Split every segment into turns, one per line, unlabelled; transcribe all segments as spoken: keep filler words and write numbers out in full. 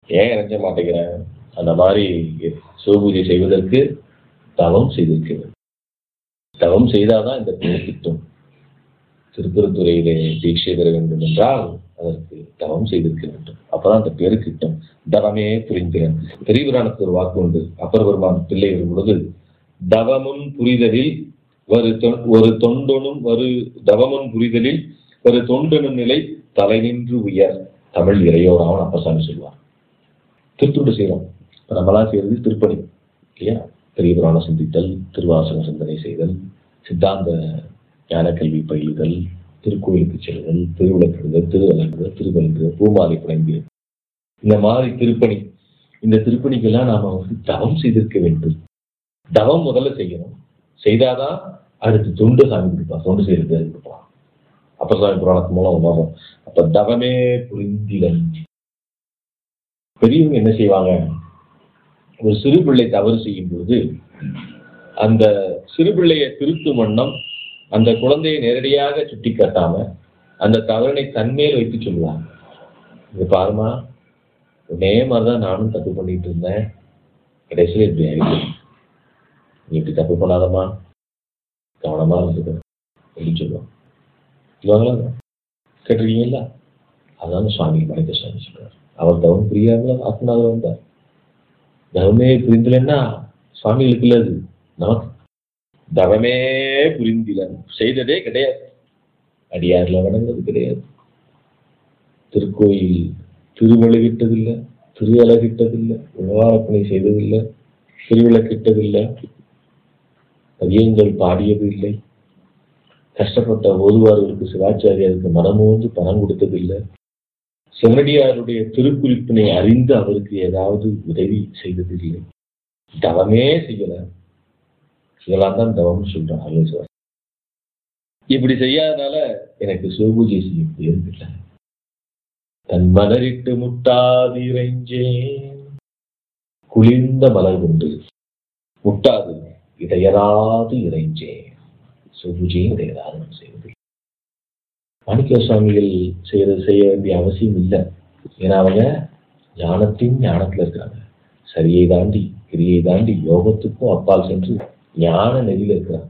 ஏன் இறைஞ்ச மாட்டேங்கிறேன்? அந்த மாதிரி சிவபூஜை செய்வதற்கு தவம் செய்திருக்கிறது. தவம் செய்தாதான் இந்த பேர் கிட்டும். திருப்பெருந்துறையிலே தீட்சை பெற வேண்டும் என்றால் அதற்கு தவம் செய்திருக்க வேண்டும். அப்பதான் அந்த பேரு கிட்டும். தவமே புரிந்தேன். பெரிய புராணத்துக்கு ஒரு வாக்கு உண்டு. அப்பர் பெருமான் பிள்ளை வரும் பொழுது, தவமும் புரிதலில் ஒரு ஒரு தொண்டனும் ஒரு தவமும் புரிதலில் ஒரு தொண்டனும் நிலை தலை நின்று உயர் தமிழ் இறையோராவன் அப்பசாமி சொல்லுவார். திருத்துண்டு செய்யலாம். நம்மளாம் செய்யறது திருப்பணி இல்லையா? பெரிய புராணம் சிந்தித்தல், திருவாசகம் சிந்தனை செய்தல், சித்தாந்த ஞான கல்வி பயிலுதல், திருக்கோயிலுக்கு செல்லுதல், திருவிளக்கிடுதல், திருவலங்குதல், திருவலங்குதல், பூமாலை புனைந்து, இந்த மாதிரி திருப்பணி. இந்த திருப்பணிக்கெல்லாம் நாம வந்து தவம் செய்திருக்க வேண்டும். தவம் முதல்ல செய்யணும். செய்தாதான் அடுத்து தொண்டு சாமி கொடுப்பான். தொண்டு செய்யறது கொடுப்பான். அப்பர் சாமி புராணத்து மூலம் வரும். அப்ப தவமே புரிந்திலன். பெரியவங்க என்ன செய்வாங்க? ஒரு சிறு பிள்ளை தவறு செய்யும் பொழுது அந்த சிறு பிள்ளையை திருத்தும் வண்ணம் அந்த குழந்தையை நேரடியாக சுட்டி காட்டாம அந்த தவறினை தன்மேல் வைத்து சொல்லுவாங்க. இது பாருமா, ஒரே மாதிரிதான் நானும் தப்பு பண்ணிட்டு இருந்தேன், கடைசியில் இப்படி ஆயிடுச்சு, நீ இப்படி தப்பு பண்ணாதம்மா, கவனமா இருந்துக்க அப்படின்னு சொல்லுவாங்க. சொல்லுவாங்களா? கேட்டிருக்கீங்களா? அதான் சுவாமி மனித சுவாமி சொல்றாரு. அவர் தவம் புரியாமல ஆத்மநாதர் வந்தார். தவமே புரிந்தலன்னா சுவாமிகளுக்கு இல்ல, அது நமக்கு. தவமே புரிந்திலன் செய்ததே கிடையாது. அடியார்ல வணங்குறது கிடையாது. திருக்கோயில் திருவழுகிட்டதில்லை, திரு அழகிட்டதில்லை, உணவாரப்பணி செய்ததில்லை, திருவிளக்கிட்டதில்லை, பதியங்கள் பாடியது இல்லை, கஷ்டப்பட்ட ஓதுவார்களுக்கு சிவாச்சாரியாருக்கு மனமோந்து பணம் கொடுத்ததில்லை, சிவனடியாருடைய திருக்குறிப்பினை அறிந்து அவருக்கு ஏதாவது உதவி செய்ததில்லை. தவமே செய்யல. இதெல்லாம் தான் தவம் சொல்றாங்க. இப்படி செய்யாதனால எனக்கு சிவபூஜை செய்ய முடியவில்லை. தன் மலரிட்டு முட்டாது இறைஞ்சேன். குளிர்ந்த மலர் கொண்டு முட்டாது இடையராது இறைஞ்சேன். சிவபூஜையும் இடையராது நான் செய்வது. மாணிக்க சுவாமிகள் செய்யறது செய்ய வேண்டிய அவசியம் இல்லை. ஏன்னா அவங்க ஞானத்தின் ஞானத்துல இருக்கிறாங்க. சரியை தாண்டி கிரியை தாண்டி யோகத்துக்கும் அப்பால் சென்று ஞான நெறியில இருக்கிறாங்க.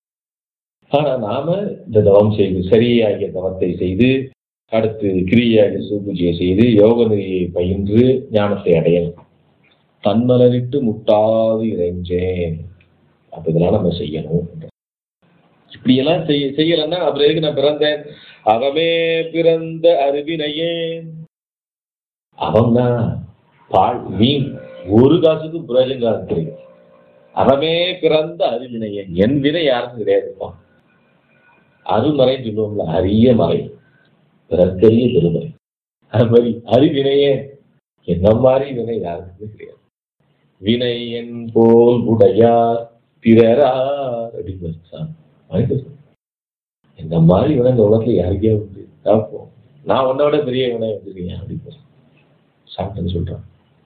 ஆனா நாம இந்த தவம் செய்து சரியாகிய தவத்தை செய்து அடுத்து கிரியாகிய சிவபூஜையை செய்து யோக நெறியை பயின்று ஞானத்தை அடையணும். தன்மலரிட்டு முட்டாது இறைஞ்சேன். அப்ப இதெல்லாம் நம்ம செய்யணும். இப்படியெல்லாம் செய்ய செய்யலன்னா அப்புறம் எதுக்கு நான் பிறந்தேன்? அவமே பிறந்த அருவினையே. அவன் தான் பால் மீன் ஒரு காசுக்கு பிரயோஜனம் தெரியும். அவமே பிறந்த அருவினையே. என் வினை யாருக்கும் கிடையாதுப்பா. அருமறை சொல்லுவோம்ல, அரிய மறை, பிறக்கரிய பெருமறை. அது மாதிரி அருவினையே என்ன மாதிரி வினை யாருக்குமே கிடையாது. வினை என் போல் உடையார் பிறரார் அப்படின்னு இந்த மாதிரி வினை இந்த உலகத்துல யாருக்கே உண்டு. பார்ப்போம், நான் உன்னோட பெரிய வினை வச்சிருக்கேன் அப்படின்னு சாப்பிட்டு சொல்றான்.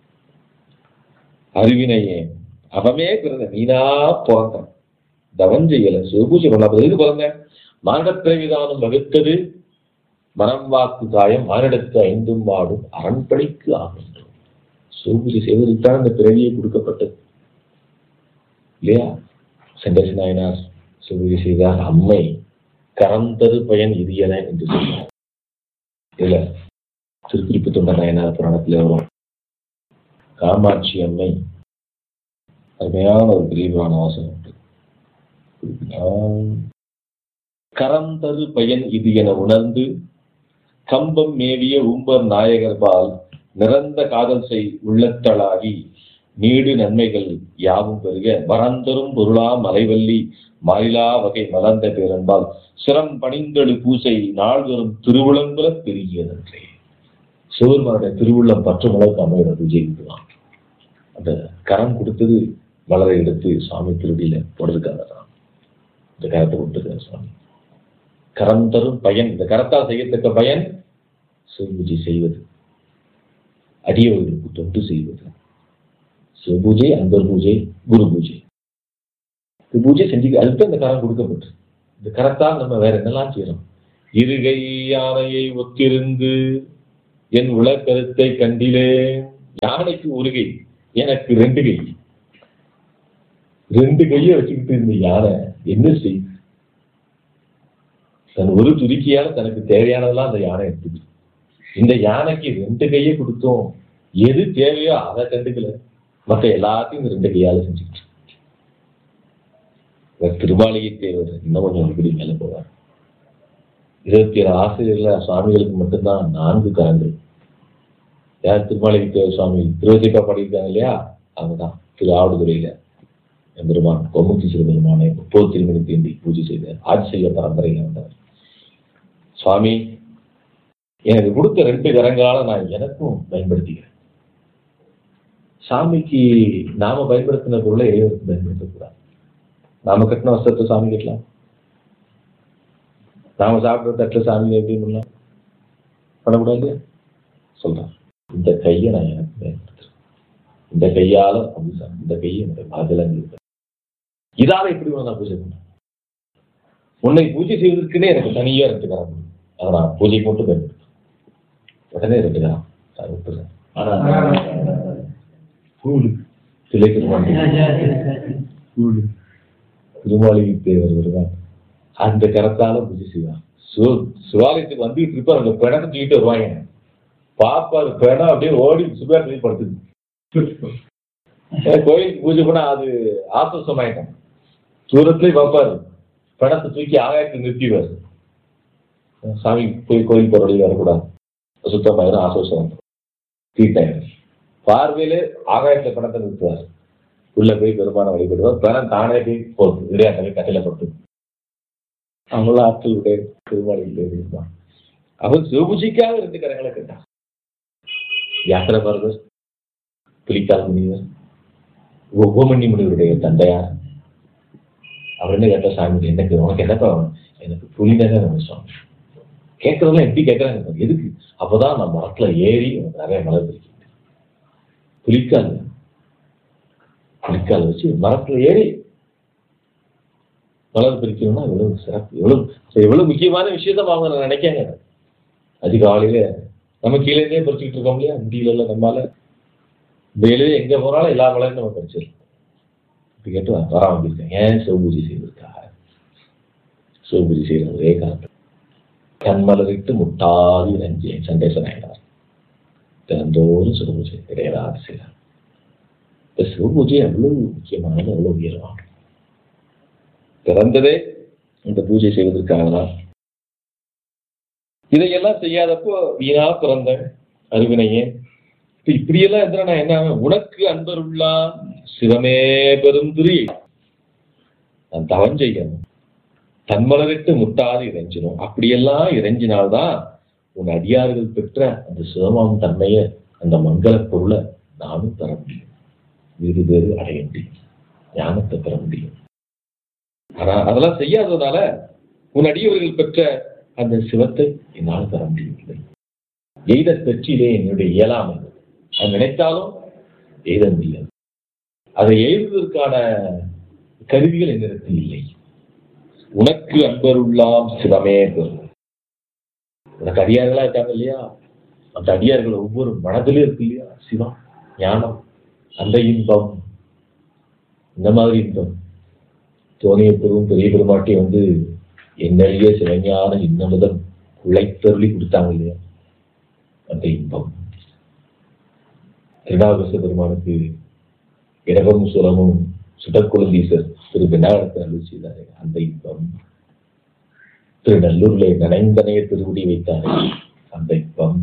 அறிவினையே அவமே பிறந்த நீனா பிறந்தான். தவம் செய்யல, சிவபூஜை பண்ணாத இது பிறந்த மாண்டப்பிரவிதானம் வகுத்தது மனம் வாக்கு காயம் மானிடத்து ஐந்தும் வாடும் அரண்படைக்கு ஆகின்றோம். சிவபூஜை செய்வதற்கான இந்த பிறவியை கொடுக்கப்பட்டது இல்லையா? செண்டசி நாயனார் சிவபூஜை செய்தார். அம்மை கரம் தரு பயன் இது என என்று சொன்னார். இல்ல திருக்குறிப்பு தொண்ட நாயனார் புராணத்துல வரும். காமாட்சி அம்மை அருமையான ஒரு பிரிவான வாசகம் உண்டு. கரம் தரு பயன் இது என உணர்ந்து கம்பம் மேவிய உம்பர் நாயகர்பால் நிறந்த காதல் செய் உள்ளத்தளாகி நீடு நன்மைகள் யாவும் பெருக மறந்தரும் பொருளா மலைவல்லி மாயிலா வகை மலர்ந்த பேரன்பால் சிரம் பணிந்தொழு பூசை நாள்தோறும் திருவுளங்குல பெருகியதன்றே. சிவருமானுடைய திருவுள்ளம் பற்றும் அளவுக்கு அமையோட பூஜை இருக்குதான். அந்த கரம் கொடுத்தது மலரை எடுத்து சுவாமி திருடியில போடுறதுக்காக தான் இந்த கரத்தை கொடுத்துருக்காரு சுவாமி. கரம் தரும் பயன், இந்த கரத்தால் செய்யத்தக்க பயன் சிவபூஜை செய்வது, அடியவர்களுக்கு தொண்டு செய்வது. சிவபூஜை, அன்பர் பூஜை, குரு பூஜை, இந்த பூஜை செஞ்சு அதுக்கு அந்த கரம் கொடுக்கப்பட்டு இந்த கரத்தால் நம்ம வேற என்னெல்லாம் செய்யறோம்? இருகை யானையை ஒத்திருந்து என் உலக்கருத்தை கண்டிலே யானைக்கு ஒரு கை, எனக்கு ரெண்டு கை. ரெண்டு கையை வச்சுக்கிட்டு இருந்த யானை என்ன செய்யுது? தன் ஒரு துருக்கியால தனக்கு தேவையானதெல்லாம் அந்த யானை எடுத்துது. இந்த யானைக்கு ரெண்டு கையை கொடுத்தோம், எது தேவையோ அதை கண்டுக்கல, மற்ற எல்லாத்தையும் இந்த ரெண்டு கையால செஞ்சுக்கிட்டு. திருமாளிகை தேவர் இன்னும் கொஞ்சம் எப்படி மேல போவார். இருபத்தி ஏழு ஆசிரியர்ல சுவாமிகளுக்கு மட்டும்தான் நான்கு கரங்கள். யார்? திருமாளிகை தேவர் சுவாமி திருவசிப்பா பாடியிருக்காங்க இல்லையா, அவங்கதான். திரு ஆவடுதுறையில பெருமான் கொமுத்தி சிறுபெருமானை முப்பது திருமணி தீண்டி பூஜை செய்த ஆட்சிய பரம்பரையில வந்தவர் சுவாமி. எனக்கு கொடுத்த ரெண்டு கரங்களால நான் எனக்கும் பயன்படுத்திக்கிறேன். சாமிக்கு நாம பயன்படுத்தின பொருளை இறைவனுக்கு பயன்படுத்தக்கூடாது. நாம கட்டின வஸ்திரத்தை சாமி கட்டலாம், நாம சாப்பிட்ற தட்டுல சாமி எப்படி பண்ணலாம், பண்ணக்கூடாது. சொல்றேன், இந்த கையை நான் எனக்கு பயன்படுத்துறேன், இந்த கையால இந்த கையை என்னுடைய பாதலங்கள் இதால எப்படி நான் பூஜை பண்ணேன். உன்னை பூஜை செய்வதற்குன்னே எனக்கு தனியா ரெண்டு கரம், அதை நான் பூஜைக்கு மட்டும் பயன்படுத்துறேன். உடனே ரெண்டு கரம் நான் விட்டுறேன். திருமாளிகை தேவர் வருவார், அந்த கரத்தால பூஜை செய்வார். சிவாலயத்துக்கு வந்துட்டு இருப்பார், அந்த பிணத்தை தூக்கிட்டு வருவாங்க. பாப்பாரு பிணம் அப்படியே ஓடி சுபேரத்தை படுத்துது. கோயிலுக்கு பூஜை பண்ணா அது ஆசுவாசமாயிட்டோம். தூரத்துலயே பார்ப்பாரு, பிணத்தை தூக்கி ஆகாயத்தை நிறுத்திவார். சாமி போய் கோயில் போற வழி வரக்கூடாது, சுத்தமாயிரும், ஆசுவாசம் தீட்டாயிரும். பார்வையிலே ஆகாயத்துல பணத்தை நிறுத்துவார். உள்ள போய் பெருமான வழிபடுவார். பணம் தானே போய் போகுது, இடையாட்டவே கட்டையில படுத்து. அவங்கள ஆட்களுடைய திருமாளிகை இருந்தான். அவர் சிவபூஜைக்காக ரெண்டு கரங்களை கேட்டார். யாத்திரை பரதர், புலிக்கால் முனிவர், உபமணி முனிவருடைய தந்தையார். அவர் என்ன கேட்ட, சாமி எனக்கு உனக்கு என்னப்பா, எனக்கு புலிதானே நம்ம சுவாமி. கேட்கறதெல்லாம் எப்படி கேட்கறாங்க, எதுக்கு? அப்பதான் நான் மரத்துல ஏறி நிறைய மலர் பிரிக்க, புலிக்கால் புலிக்கால் வச்சு மரத்துல ஏறி மலர் பிரிக்கணும்னா எவ்வளவு சிறப்பு, எவ்வளவு எவ்வளவு முக்கியமான விஷயத்த அவங்க நினைக்காங்க. அதிகாலையில நம்ம கீழே இருந்தே பறிச்சுக்கிட்டு இருக்கோம் இல்லையா, முடியல நம்மால. வேலையே எங்க போனாலும் எல்லா மலரும் நம்ம பறிச்சிடலாம். இப்படி கேட்டு வர வந்திருக்கேன். ஏன் சிவபூஜை செய்வதற்காக. சிவபூஜை செய்யற ஒரே காலத்தில் கண்மலரிட்டு முட்டாது இறஞ்சேன் சண்டேசன் ஆயினார். தினந்தோறும் சிவபூஜை கிடையாது செய்யறார். இந்த சிவபூஜை எவ்வளவு முக்கியமானது, எவ்வளவு உயர்வான. பிறந்ததே இந்த பூஜை செய்வதற்காக தான். இதையெல்லாம் செய்யாதப்போ வீணா பிறந்த அறிவினையே. இப்ப இப்படியெல்லாம் இருந்தா நான் என்ன, உனக்கு அன்பருள்ளா சிவமே பெரும் திரி, நான் தவம் செய்யணும், தன்மலரிட்டு முட்டாது இறைஞ்சிடும். அப்படியெல்லாம் இறைஞ்சினால்தான் உன் அடியார்கள் பெற்ற அந்த சிவமாம் தன்மைய, அந்த மங்கள பொருளை நானும் தர முடியும், வேறு வேறு அடைய முடியும், ஞானத்தை பெற முடியும். ஆனா அதெல்லாம் செய்யாததுனால உன் அடியவர்கள் பெற்ற அந்த சிவத்தை என்னால் தர முடியவில்லை. எய்த பெற்றிலே என்னுடைய இயலாமை, அது நினைத்தாலும் எய்த முடியாது. அதை எழுதுவதற்கான கருவிகள் என்னிடத்தில் இல்லை. உனக்கு அன்பருள்ளாம் சிவமே பெறும். உனக்கு அடியார்களா இருக்காங்க இல்லையா, அந்த அடியார்கள் ஒவ்வொரு மனதிலும் இருக்கு இல்லையா சிவம், ஞானம், அந்த இன்பம். இந்த மாதிரி இன்பம் தோணிய பெரும் பெரிய பெருமாட்டி வந்து என்னெழிய சிவஞான இன்னமுதன் உழைத்தருளி கொடுத்தாங்க இல்லையா, அந்த இன்பம். திருநாவுக்கரச பெருமானுக்கு இடமும் சுரமும் சுடற்குழந்தீசர் திரு பெண்ணாடத்தை அருள் செய்தாரே, அந்த இன்பம். திருநல்லூர்ல நனைந்தனைய திருவுடி வைத்தாரே, அந்த இன்பம்.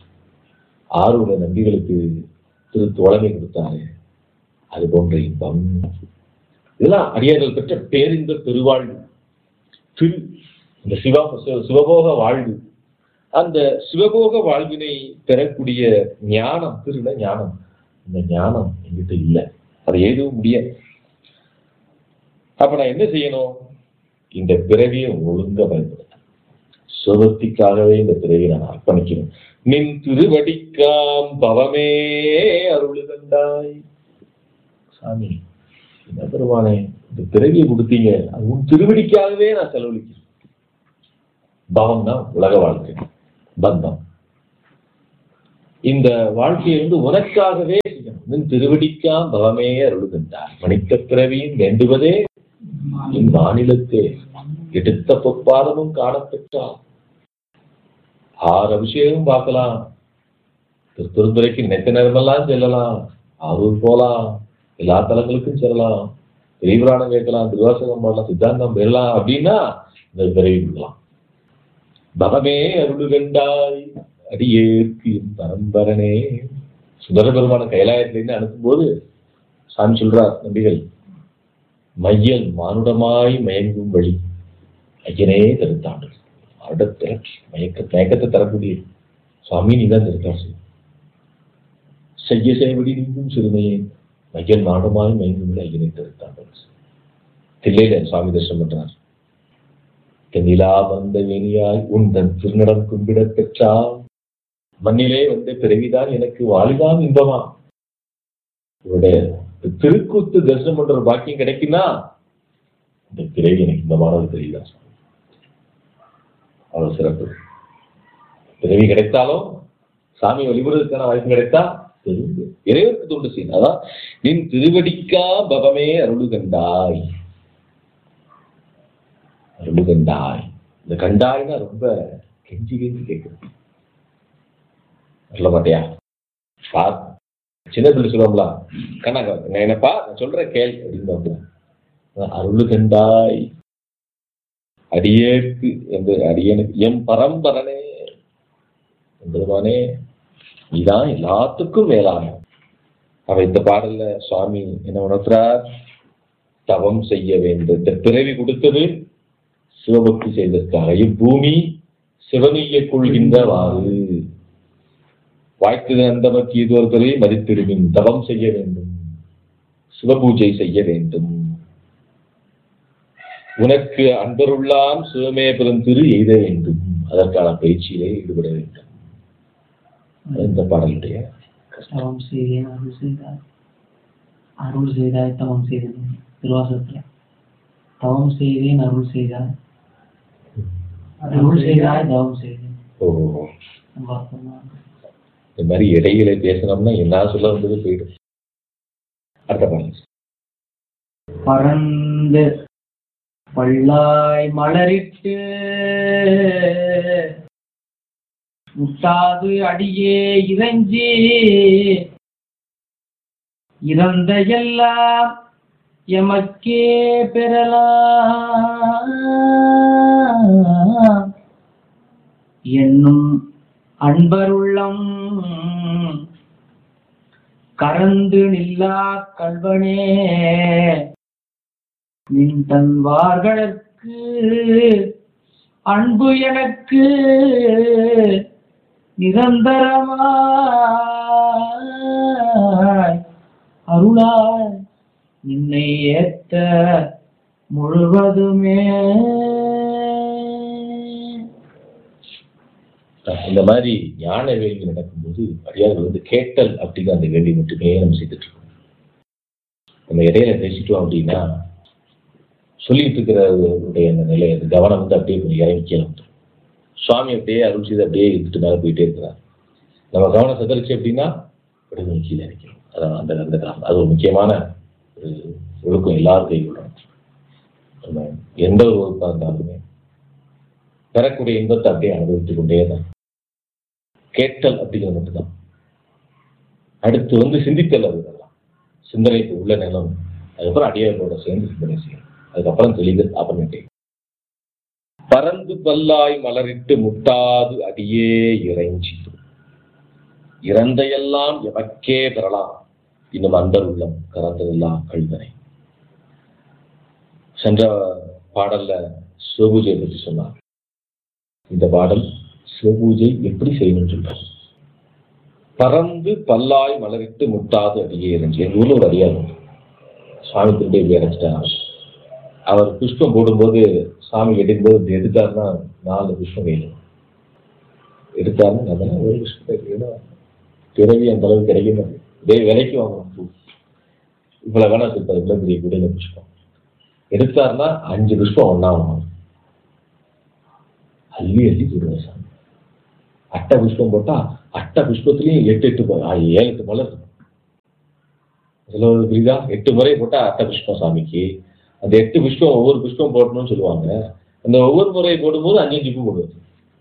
ஆறுல நம்பிகளுக்கு திரு தோழமை கொடுத்தாரே, அது போன்ற இன்பம். இதெல்லாம் அடியார்கள் பெற்ற பேரின்ப பெருவாழ்வு, திரு இந்த சிவா சிவபோக வாழ்வு. அந்த சிவபோக வாழ்வினை பெறக்கூடிய ஞானம், திருட ஞானம். இந்த ஞானம் என்கிட்ட இல்லை, அதை எழுதவும் முடியாது. அப்ப நான் என்ன செய்யணும்? இந்த பிறவியை ஒழுங்க பயன்படுத்த, சுவத்திற்காகவே இந்த பிறவியை நான் அர்ப்பணிக்கணும். நின் திருவடிக்காம் பவமே அருள் கண்டாய். சாமி என்ன பெருமானே, இந்த பிறவியை கொடுத்தீங்க, அது உன் திருவடிக்காகவே நான் செலவழிக்கிறேன். பவம் தான் உலக வாழ்க்கை, பந்தம். இந்த வாழ்க்கையை வந்து உனக்காகவே செய்யணும். திருவடிக்கா பவமே அருளுகின்றார். மனித பிறவியும் வேண்டுவதே என் மாநிலத்தே எடுத்த பொற்பாதமும் காணப்பெற்றார். ஆறு அபிஷேகம் பார்க்கலாம், திருத்துறைக்கு நினைத்த நேரமெல்லாம் செல்லலாம், ஆரூர் போலாம், எல்லா தலங்களுக்கும் செல்லலாம், பெரியபுராணம் கேட்கலாம், திருவாசகம் பண்ணலாம், சித்தாந்தம் பெறலாம். அப்படின்னா இந்த பிறவி கொடுக்கலாம். பவமே அருளுகண்டாய் அடியேற்கு பரம்பரனே. சுந்தர பெருமான கைலாயத்திலிருந்து அனுப்பும் போது சாமி சொல்றார், நம்பிகள் மையல் மானுடமாய் மயங்கும் வழி ஐயனே தருத்தாண்டு. அடுத்த மயக்க மயக்கத்தை தரக்கூடிய சுவாமி நீதான் திருத்தாசு. செய்ய செய்வடி நீங்கும் சிறுமையே மையல் மானுடமாய் மயங்கும் வழி ஐயனே தருத்தாண்டு. தில்லையில சுவாமி தரிசனம் பண்றார். தென்னிலா வந்த வேணியாய் உந்தன் திருநடம் கும்பிட பெற்றால் மண்ணிலே வந்த பிறவிதான் எனக்கு வாலிதான் இன்பமா. இவருடைய திருக்கூத்து தரிசனம் பண்ற ஒரு பாக்கியம் கிடைக்குன்னா இந்த பிறவி எனக்கு இன்பமானது தெரியல. அவ்வளவு சிறப்பு. பிறவி கிடைத்தாலும் சாமி வழிபடுவதற்கான வாய்ப்பு கிடைத்தா தெரிந்து இறைவனுக்கு தொண்டு செய்யணும். அதான் நின் திருவடிக்கா பவமே அருளுகண்டாய். அருளுகண்டாய், இந்த கண்டாய்னா ரொம்ப கெஞ்சி கெஞ்சி கேட்குது. சொல்ல மாட்டியா? சின்ன பிள்ளை சொல்லுவோம்ல, கண்ணா என்னப்பா நான் சொல்ற கேள் அப்படின்னு. அருளுகண்டாய் அடியேற்கு என்று அடியனுக்கு எம் பரம்பரனே என்பதுமானே நீதான் எல்லாத்துக்கும் மேலான. அவ இந்த பாடல்ல சுவாமி என்ன உணர்த்துறார்? தவம் செய்ய வேண்டும். இந்த பிறவி கொடுத்தது சிவபக்தி செய்ததற்காக. இப்பூமி சிவனைய கொள்கின்றவாறு வாய்த்தது அந்த மத்தியதுவர்களை மதித்திடுவின். தவம் செய்ய வேண்டும், சிவபூஜை செய்ய வேண்டும். உனக்கு அன்பருள்ளாம் சிவமே பெருந்திரு எய்த வேண்டும். அதற்கான பயிற்சியிலே ஈடுபட வேண்டும். இந்த பாடலுடைய
தவம் செய்தேன் அருள் செய்தார். அருள் செய்தாய் தவம் செய்தேன். திருவாசகத்துல தவம் செய்தேன் அருள் செய்தார். அருள் செய்தாய் தவம் செய்தேன்.
ஓ, இந்த மாதிரி இடையில பேசணும்னா என்ன சொல்ல வந்தது போயிடும். அடுத்த பாடல்.
பறந்து பல்லாய் மலரிட்டு முட்டாது அடியே இறைஞ்சி இறந்த எல்லாம் எமக்கே பெறலாம் என்னும் அன்பருள்ளம் கரந்து நில்லா கல்வனே நின் தன்வார்களுக்கு அன்பு எனக்கு நிரந்தரமாய் அருளாய் நின்னை ஏத்த முழுவதுமே.
இந்த மாதிரி ஞான வேள்வி நடக்கும்போது அடியார்கள் வந்து கேட்டல் அப்படிங்கிற அந்த வேள்வி மட்டுமே நம்ம செய்துட்டு இருக்கோம். நம்ம இடையில பேசிட்டோம் அப்படின்னா சொல்லிட்டு இருக்கிறவருடைய அந்த நிலை, அந்த கவனம் வந்து அப்படியே கொஞ்சம் இறங்கிக்கலாம். சுவாமி அப்படியே அருள் செய்து அப்படியே இருந்துட்டு மேலே போயிட்டே இருக்கிறார். நம்ம கவனம் சிதறிச்சு அப்படின்னா அப்படியே கொஞ்சம் கீழே இறக்கிறோம். அதான் அந்த அந்த கிராமம் அது ஒரு முக்கியமான ஒரு ஒழுக்கம் எல்லாரும் கைவிடணும். நம்ம எந்த ஒரு ஒழுக்கம் இருந்தாலுமே பெறக்கூடிய இன்பத்தை அப்படியே அனுபவித்துக் கொண்டே தான். கேட்டல் அப்படிங்கிறது மட்டும்தான். அடுத்து வந்து சிந்தித்தல், அதுதான் சிந்தனைக்கு உள்ள நிலம். அதுக்கப்புறம் அடியாரோட சேர்ந்து சிந்தனை செய்யணும். அதுக்கப்புறம் தெளிதல் அப்புறமேட்டே. பறந்து பல்லாய் மலரிட்டு முட்டாது அடியே இறைஞ்சி இறந்தையெல்லாம் எமக்கே பெறலாம் இன்னும் அன்பர் உள்ளம் கறந்ததெல்லாம் கல்வனை. சென்ற பாடல்ல சிவபூஜையை பற்றி சொன்னார். இந்த பாடல் சிவபூஜை எப்படி செய்யணும்னு சொல்றாங்க. பறந்து பல்லாய் மலரிட்டு முட்டாது அடியே இறைஞ்சி. எங்க ஊர்ல ஒரு அடியார் சுவாமி திரும்பி இறைச்சிட்டாங்க. அவர் புஷ்பம் போடும்போது சாமி எடுக்கும்போது இப்படி எடுத்தாருன்னா நாலு புஷ்பம் வேணும். எடுத்தாருன்னா அதெல்லாம் ஒரு புஷ்பம் வேணும். பிறவி அந்த அளவுக்கு கிடைக்கும். இதே விலைக்கு வாங்கணும் பூ. இவ்வளவு வேணா சொல்றாரு, இவ்வளவு பெரிய குடையில புஷ்பம் எடுத்தாருன்னா அஞ்சு புஷ்பம் ஒன்னா வாங்கணும். அள்ளி அள்ளி போடுவார் சாமி. அட்டை புஷ்பம் போட்டா அட்டை புஷ்பத்திலையும் எட்டு எட்டு ஏழு எட்டு மலர் இருக்கும். புரியுதா? எட்டு முறை போட்டா அட்டை புஷ்பம் சாமிக்கு. அந்த எட்டு புஷ்பம் ஒவ்வொரு புஷ்பம் போடணும்னு சொல்லுவாங்க. அந்த ஒவ்வொரு முறை போடும்போது அஞ்சு அஞ்சு பூ போடுவது.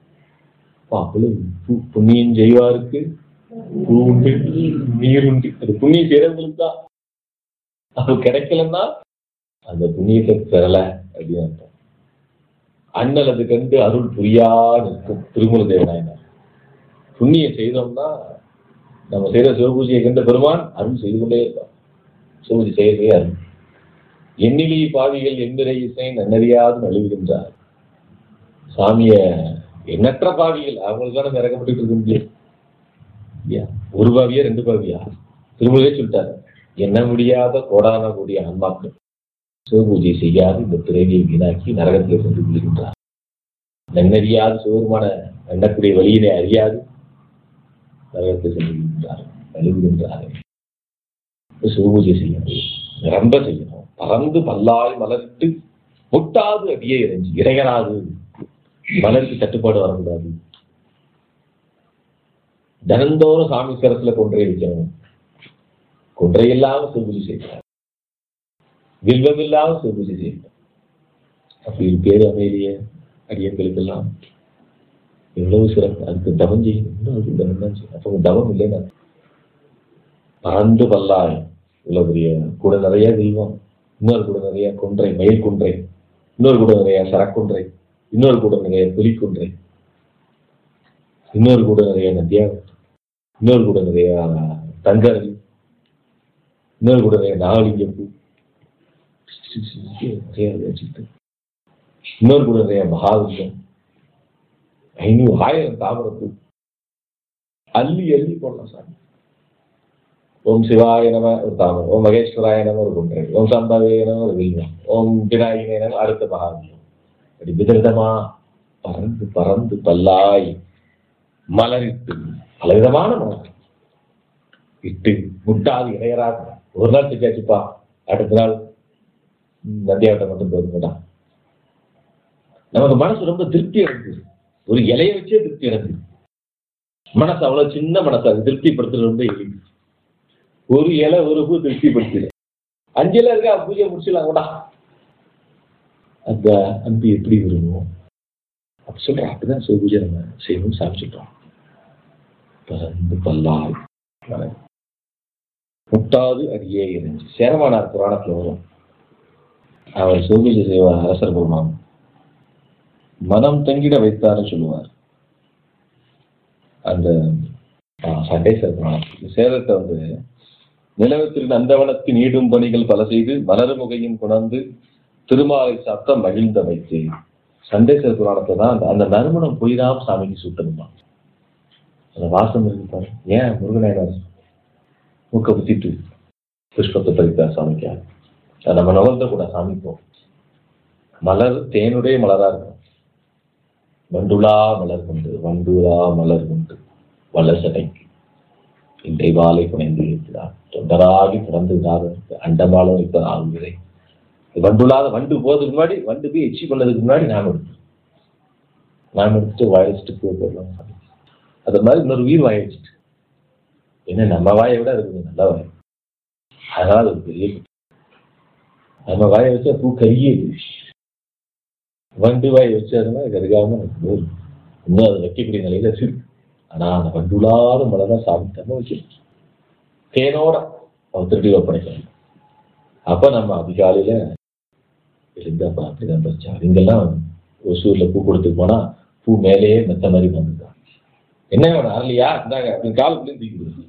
புண்ணியம் செய்வாருக்கு பூ உண்டு நீர் உண்டு. அது புண்ணியம் செய்யறவங்களுக்கு தான். அது கிடைக்கலன்னா அந்த புண்ணியத்தை பெறல அப்படின்னு அர்த்தம். அண்ணல் அது கண்டு அருள் புரியா நிற்கும் திருமூல தேவநாயனார். புண்ணியம் செய்தோம்னா நம்ம செய்யற சிவபூஜையை கண்ட பெருமான் அருள் செய்து கொண்டே இருப்பான். சிவபூஜை செய்யறதே அருள். எண்ணிலி பாவிகள் எண்ணிறை இசை நன்னறியாது நழுவுகின்றார். சாமிய எண்ணற்ற பாவிகள் அவங்களுக்கான இறக்கப்பட்டு இருக்க முடியும். ஒரு பாவியா ரெண்டு பாவியா திருமூலே சொல்லிட்டாரு. எண்ண முடியாத கோடான கூடிய ஆன்மாக்கள் சிவபூஜை செய்யாது இந்த பிறவியை வீணாக்கி நரகத்தில் சென்று விழுகின்றார். நன்னறியாது சிவருமான எண்ணக்கூடிய வழியினை அறியாது நரகத்தில் சென்று விழுகின்றார் நழுவுகின்றார். சிவபூஜை செய்யணும், நிரம்ப செய்யணும். பறந்து பல்லாய் மலர்த்து முட்டாது அடியே இறைஞ்சி இறையராது. மலருக்கு தட்டுப்பாடு வரக்கூடாது. தினந்தோறும் சாமி கரத்துல கொன்றை வைக்கணும். கொன்றை இல்லாம சிவபூஜை செய்யணும். வில்வம் இல்லாம சிவபூஜை செய்யணும். அப்படி ஒரு பேரு அமைதிய அடியங்களுக்கெல்லாம் எவ்வளவு சிறப்பு. அதுக்கு தவம் செய்யணும். இன்னும் அதுக்கு தவம் தான் செய்யணும். அப்போ தவம் இல்லைன்னா பறந்து பல்லாய் இவ்வளவு பெரிய கூட நிறைய வில்வம், இன்னொரு கூட நிறைய கொன்றை மயில் கொன்றை, இன்னொரு கூட நிறைய சரக்குன்றை, இன்னொரு கூட நிறைய புலிக்குன்றை, இன்னொரு கூட நிறைய நதியா, இன்னொரு கூட நிறைய தங்கரவி, இன்னொரு கூட நிறைய நாகலிங்கம் பூ, இன்னொரு கூட நிறைய மகாலிங்கம், ஐநூறு ஆயிரம் தாமரப்பூ அள்ளி அள்ளி போடலாம் சாமி. ஓம் சிவாய நம ஒரு தாமரம், ஓம் மகேஸ்வராய நம ஒரு கொன்றை, ஓம் சாம்பாவே நம ஒரு வில்வம், ஓம் விநாயகனே நம அடுத்த மகாலிங்கம். அப்படி விதவிதமா பறந்து பறந்து பல்லாய் மலரிட்டு பலவிதமான மலர் இட்டு முட்டாது இணையராது. ஒரு நாள் செஞ்சாச்சுப்பா, அடுத்த நாள் நந்தியாவட்டம் மட்டும் போதுங்கடா. நமக்கு மனசு ரொம்ப திருப்தி அடைஞ்சது. ஒரு இலையை வச்சே திருப்தி அடைஞ்சது. மனசு அவ்வளவு சின்ன மனசு, அது திருப்திப்படுத்துறது ரொம்ப எளிது. ஒரு இலை ஒரு பூ திருப்திப்படுத்திடு. அஞ்சு இலை இருக்கா, பூஜை முடிச்சிடலாம் கூட. அந்த அன்பு எப்படி விரும்புவோம் அப்படி சொல்றோம். அப்படிதான் சிவ பூஜை நம்ம செய்யணும் சாமி சொல்றோம். பறந்து பல்லாய் முட்டாது அடியே இறைஞ்சி. சேரமானார் புராணத்துல வரும். அவர் சிவபூஜை செய்வார். அரசர் பெருமான் மனம் தங்கிட வைத்தாருன்னு சொல்லுவார். அந்த சண்டேஸ்வர புராணம் சேரத்தை வந்து நிலவத்திற்கு நந்தவனத்தின் ஈடும் பணிகள் பல செய்து மலர்முகையின் குணர்ந்து திருமாலை சாப்பிட்ட மகிழ்ந்த வைத்து. சண்டேஸ்வர புராணத்தை தான் அந்த நறுமணம் பொய்தான் சாமிக்கு சூட்டணுமா. அந்த வாசம் இருப்பாரு. ஏன் முருகனாயினார் மூக்க புத்திட்டு புஷ்பத்தை பறித்தார் சாமிக்கா. நம்ம நுகர்ந்த கூட சாமிப்போம். மலர் தேனுடைய மலரா இருக்கும். வண்டுலா மலர் கொண்டு வண்டுலா மலர் கொண்டு வளசடைக்கு இன்றை வாழை குணைந்து இருக்கிறார். தொண்டராகி பிறந்து அண்டமாலும் இப்ப ஆகுகிறேன். வண்டுலாத வண்டு போறதுக்கு முன்னாடி, வண்டு போய் எச்சி பண்ணதுக்கு முன்னாடி நாம் எடுத்து நாம் எடுத்துட்டு வாயிச்சுட்டு பூ போடலாம். அது மாதிரி இன்னொரு உயிர் வாய வச்சுட்டு என்ன நம்ம வாயை விட அது நல்ல வாய். அதனால அது பெரிய நம்ம வாயை வச்சா பூ கருகியது. வண்டு வாயை வச்சதுன்னா கருகாம இன்னும் அதை வைக்கக்கூடிய நிலையில இருக்கு. ஆனா அந்த வண்டுலாத மலைதான் சாப்பிட்டாம வச்சிருக்கு. தேனோட அவ திருடி ஒப்படைக்கணும். அப்ப நம்ம அதிகாலையில இருந்தாப்பா அப்படிதான் பறிச்சா. இங்கெல்லாம் ஒசூர்ல பூ கொடுத்துட்டு போனா பூ மேலேயே மெத்த மாதிரி வந்துட்டான். என்ன வேணும் அரளியா இருந்தாங்க அப்படின்னு காலுக்குள்ளேயும் தூக்கி கொடுத்து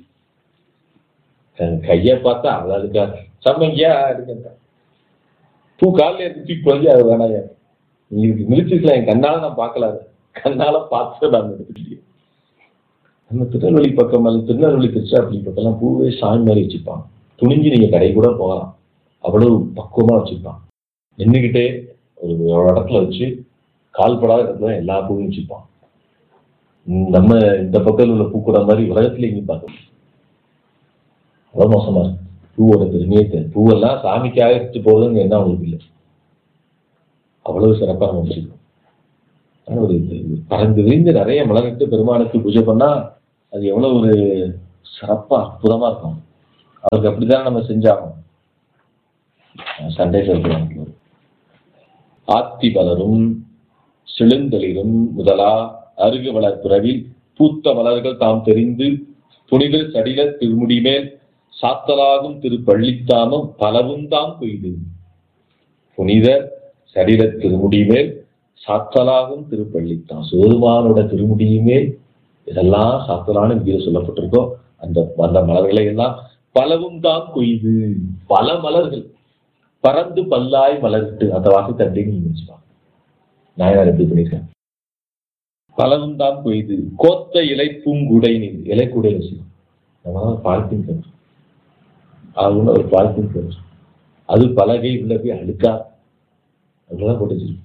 கையை பார்த்தா அவ்வளோ இருக்கா சம்மங்கியா எடுக்க பூ காலில் எடுத்து தூக்கி குறைஞ்சி அது வேணாயா நீங்க மிதிச்சிருக்கலாம். என் கண்ணால நான் பார்க்கல, கண்ணால பார்த்து நான் எடுத்துக்கிட்டேன். நம்ம திருநெல்வேலி பக்கம் அல்லது திருநெல்வேலி திருச்சிராப்பள்ளி பக்கம்லாம் பூவே சாமி மாதிரி வச்சுப்பான். துணிஞ்சு நீங்க கடை கூட போகலாம். அவ்வளவு பக்குவமா வச்சுப்பான். நின்றுக்கிட்டே ஒரு இடத்துல வச்சு கால்படாத இடத்துல எல்லா பூவும் வச்சுப்பான். நம்ம இந்த பக்கத்தில் உள்ள பூக்கூட மாதிரி உலகத்துல எங்கேயும் பார்க்க முடியும். அவ்வளவு மோசமா இருக்கு பூவோட பெருமையை. பூவெல்லாம் சாமிக்காக எடுத்து போறதுங்க என்ன அவங்களுக்கு இல்லை. அவ்வளவு சிறப்பாக நம்ம வச்சுக்கணும். ஒரு பறந்து விரிந்து நிறைய மலரிட்டு பெருமானுக்கு பூஜை பண்ணா அது எவ்வளவு ஒரு சிறப்பா அற்புதமா இருக்கும். அவருக்கு அப்படித்தான் நம்ம செஞ்சாகும். சண்டை சொல்றாங்க. ஆத்தி மலரும் செழுந்தளிரும் முதலா அருகு வளர் பிறவில் பூத்த மலர்கள் தாம் தெரிந்து புனிதர் சடில திருமுடி மேல் சாத்தலாகும் திரு பள்ளித்தாமம் பலவும் தாம் கொய்து. புனிதர் சடில திருமுடி மேல் சாத்தலாகும் திருப்பள்ளித்தான், சிவபெருமானோட திருமுடியுமே இதெல்லாம் சாத்தலான இங்கே சொல்லப்பட்டிருக்கோ அந்த அந்த மலர்களை எல்லாம் பலவும் தான் கொய்து. பல மலர்கள் பறந்து பல்லாய் மலர்ட்டு அந்த வாக்கு தண்டின்னு நினைச்சுப்பாங்க. நாயனார் எப்படி பண்ணியிருக்கேன். பலவும் தான் கொய்து கோத்த இலை பூங்குடை நீர் இலை கூடை வச்சுக்கணும். நம்ம பாலித்தீன் கன்று அது ஒரு பாலித்தீன் கன்று அது பலகை உள்ள போய் அழுக்கா அதெல்லாம் போட்டு வச்சிருக்கோம்.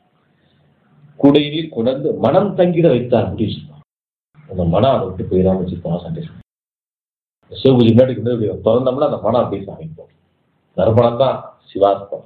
கூடை நீர் கொண்டு மனம் தங்கிட வைத்தார் அப்படி வச்சிருப்பான். அந்த மனம் அதை விட்டு போயிடாம வச்சிருப்பான். சண்டை சிவபூஜை முன்னாடி திறந்தோம்னா அந்த மனம் அப்படியே சாமிப்போம். நறுமணம் தான் சிவாஸ்பம்.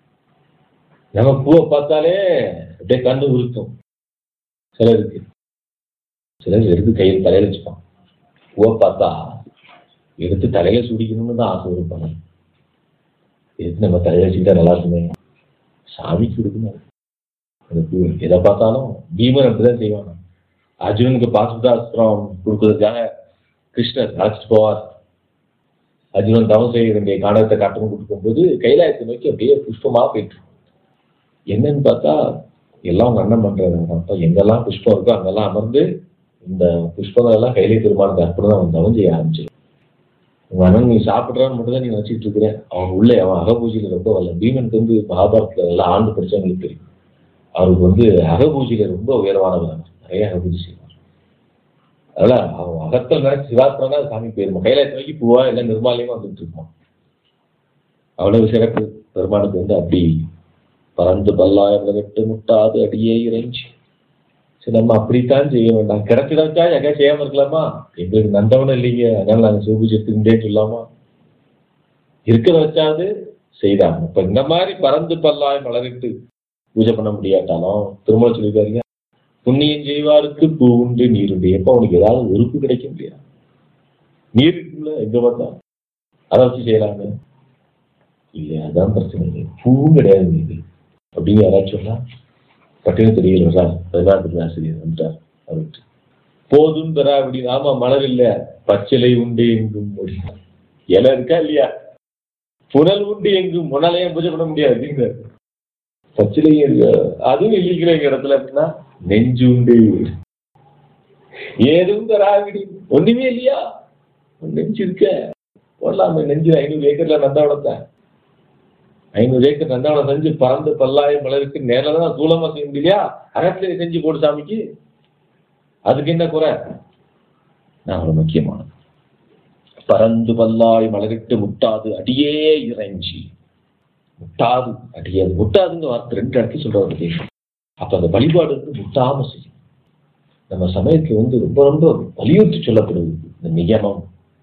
நம்ம பூவை பார்த்தாலே அப்படியே கண்ணு உருக்கும். சிலருக்கு சிலர் எடுத்து கையில் தலையில வச்சுப்பான். பூவை பார்த்தா எடுத்து தலையில சுடிக்கணும்னு தான் ஆசை இருப்பாங்க. எடுத்து நம்ம தலையில வச்சுக்கிட்டா நல்லா இருக்குமே, சாமிக்கு கொடுக்கணும். அந்த பூ எதை பார்த்தாலும் பீமன் அப்படிதான் செய்வாங்க. அர்ஜுனனுக்கு பாசுதாஸ்திரம் கொடுக்கறதுக்காக கிருஷ்ணர் அழைச்சிட்டு போவார். அர்ஜுனன் தவம் செய்ய வேண்டிய காண்டத்தை காட்டணும் கொடுக்கும் போது கைலாயத்தை நோக்கி அப்படியே புஷ்பமா போயிட்டு என்னன்னு பார்த்தா எல்லாம் உங்க அண்ணன் பண்றது. எங்கெல்லாம் புஷ்பம் இருக்கோ அங்கெல்லாம் அமர்ந்து இந்த புஷ்பங்கள் எல்லாம் கையிலே திருமானுக்கு அர்ப்பணம் அவன் தவம் செய்ய ஆரம்பிச்சு. உங்க அண்ணன் நீ சாப்பிட்றான்னு மட்டும் தான் நீ வச்சுட்டு இருக்கிற. அவன் உள்ள அவன் அகபூஜையில ரொம்ப வரல. பீமனுக்கு வந்து மகாபாரத்துல எல்லாம் ஆண்டு படிச்சவங்களுக்கு தெரியும். அவருக்கு வந்து அகபூஜையில ரொம்ப உயர்வானவர். நிறைய அகபூஜை செய்வார். அதனால அவன் அகத்தல் நினைச்சு சிவாத்திரம்னா சாமி போயிருமா. கைலாயத்தை நோக்கி பூவா எல்லாம் நிர்மாலயமா வந்துட்டு இருப்பான். அவ்வளவு சிறப்பு பெருமானுக்கு வந்து அப்படி பறந்து பல்லாயிரம் விட்டு முட்டாது அடியே இறைஞ்சி. சரி நம்ம அப்படித்தான் செய்ய வேண்டாம். கிடைச்சிடாச்சா எங்க செய்யாம இருக்கலாமா? எங்களுக்கு நந்தவனும் இல்லைங்க, அதனால நாங்க சிவபூஜை எடுத்துக்கிட்டே சொல்லாமா? இருக்கிறத வச்சாது செய்தாங்க. இப்ப இந்த மாதிரி பறந்து பல்லாய் மலரிட்டு பூஜை பண்ண முடியாட்டாலும் திருமண சொல்லிக்காருங்க, புண்ணியம் செய்வாருக்கு பூ உண்டு நீர் உண்டு. எப்ப அவனுக்கு ஏதாவது உறுப்பு கிடைக்க முடியாது. நீர் இருக்குல்ல எங்க பார்த்தா அதை வச்சு செய்யலாங்க இல்லையா? அதான் பிரச்சனை. பூவும் கிடையாது நீர் அப்படின்னு யாராச்சும் சொன்னா பட்டின தெரியல வர்றாரு. பதினாறு ஆசிரியர் வந்துட்டார். அவர்கிட்ட போதும் தரா அப்படின்னு. ஆமா மலர் இல்ல பச்சிலை உண்டு எங்கும் முடியும். இலை இருக்கா இல்லையா? புனல் உண்டு எங்கும் முன்னாலேயும் பூஜை பண்ண முடியாது அப்படிங்கிறார். பச்சிலையும் இருக்கு அதுவும் இல்லைங்கிற எங்க இடத்துல அப்படின்னா நெஞ்சு உண்டு ஏதும் தராவிடி ஒண்ணுமே இல்லையா? நெஞ்சு இருக்க போடலாமே. நெஞ்சு ஐநூறு ஏக்கர்ல நந்தாவளத்தை ஐநூறு ஏக்கர் நந்தாவளம் செஞ்சு பறந்து பல்லாயிரம் மலருக்கு நேரில் தான் தூளமா செய்ய முடியலையா? அகத்திலே செஞ்சு போடு சாமிக்கு. அதுக்கு என்ன குறை? நான் ஒரு முக்கியமானது பறந்து பல்லாய் மலரிட்டு முட்டாது அடியே இறைஞ்சி. முட்டாது அடியாது முட்டாதுங்க வார்த்தை ரெண்டு இடத்துல சொல்றாரு. அப்ப அந்த வழிபாடு வந்து முட்டாம செய்யும். நம்ம சமயத்துல வந்து ரொம்ப ரொம்ப வலியுறுத்தி சொல்லப்படுது இந்த நியமம்.